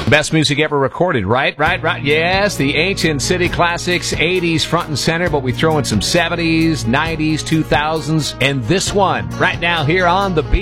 Best music ever recorded, right? Yes, the ancient city classics, 80s front and center, but we throw in some 70s, 90s, 2000s, and this one right now here on The Beat.